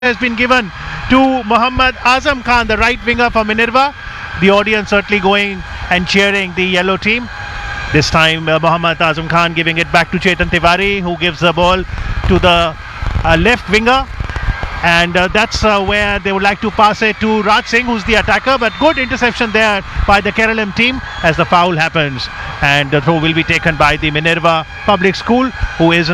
has been given to Muhammad Azam Khan, the right winger for Minerva. The audience certainly going and cheering the yellow team. This time Muhammad Azam Khan giving it back to Chetan Tiwari, who gives the ball to the left winger. And that's where they would like to pass it to Raj Singh, who's the attacker. But good interception there by the Keralam team as the foul happens. And the throw will be taken by the Minerva Public School, who is